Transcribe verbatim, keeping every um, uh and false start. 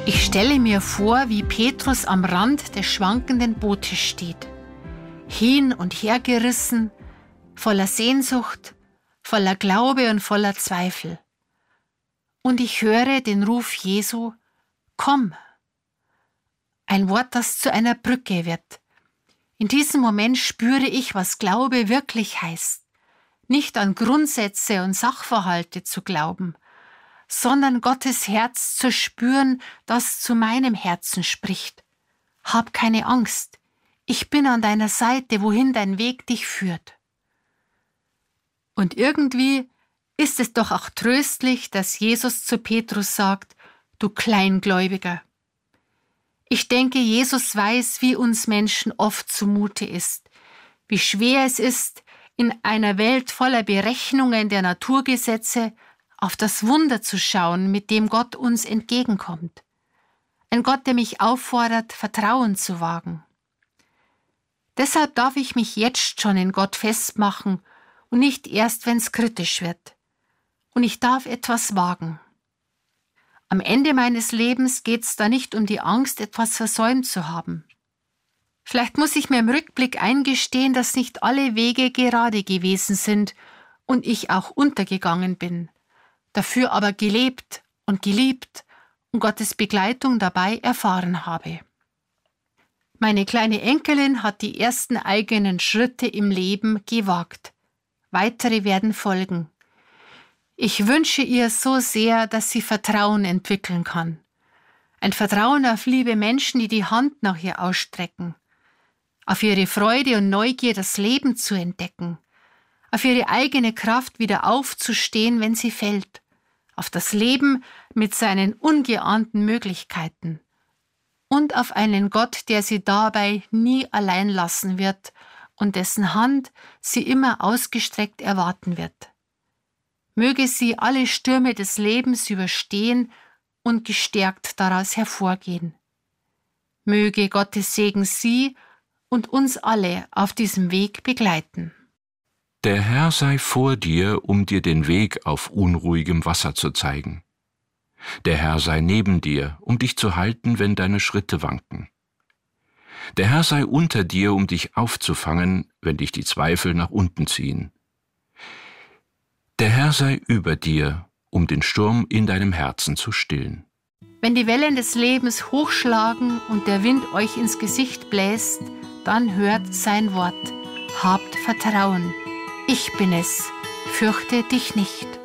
Ich stelle mir vor, wie Petrus am Rand des schwankenden Bootes steht, hin und her gerissen, voller Sehnsucht, voller Glaube und voller Zweifel. Und ich höre den Ruf Jesu: Komm! Ein Wort, das zu einer Brücke wird. In diesem Moment spüre ich, was Glaube wirklich heißt. Nicht an Grundsätze und Sachverhalte zu glauben, sondern Gottes Herz zu spüren, das zu meinem Herzen spricht. Hab keine Angst, ich bin an deiner Seite, wohin dein Weg dich führt. Und irgendwie ist es doch auch tröstlich, dass Jesus zu Petrus sagt: Du Kleingläubiger. Ich denke, Jesus weiß, wie uns Menschen oft zumute ist, wie schwer es ist, in einer Welt voller Berechnungen der Naturgesetze auf das Wunder zu schauen, mit dem Gott uns entgegenkommt. Ein Gott, der mich auffordert, Vertrauen zu wagen. Deshalb darf ich mich jetzt schon in Gott festmachen und nicht erst, wenn es kritisch wird. Und ich darf etwas wagen. Am Ende meines Lebens geht es da nicht um die Angst, etwas versäumt zu haben. Vielleicht muss ich mir im Rückblick eingestehen, dass nicht alle Wege gerade gewesen sind und ich auch untergegangen bin, dafür aber gelebt und geliebt und Gottes Begleitung dabei erfahren habe. Meine kleine Enkelin hat die ersten eigenen Schritte im Leben gewagt. Weitere werden folgen. Ich wünsche ihr so sehr, dass sie Vertrauen entwickeln kann. Ein Vertrauen auf liebe Menschen, die die Hand nach ihr ausstrecken. Auf ihre Freude und Neugier, das Leben zu entdecken. Auf ihre eigene Kraft wieder aufzustehen, wenn sie fällt. Auf das Leben mit seinen ungeahnten Möglichkeiten. Und auf einen Gott, der sie dabei nie allein lassen wird und dessen Hand sie immer ausgestreckt erwarten wird. Möge sie alle Stürme des Lebens überstehen und gestärkt daraus hervorgehen. Möge Gottes Segen sie und uns alle auf diesem Weg begleiten. Der Herr sei vor dir, um dir den Weg auf unruhigem Wasser zu zeigen. Der Herr sei neben dir, um dich zu halten, wenn deine Schritte wanken. Der Herr sei unter dir, um dich aufzufangen, wenn dich die Zweifel nach unten ziehen. Der Herr sei über dir, um den Sturm in deinem Herzen zu stillen. Wenn die Wellen des Lebens hochschlagen und der Wind euch ins Gesicht bläst, dann hört sein Wort. Habt Vertrauen. Ich bin es. Fürchte dich nicht.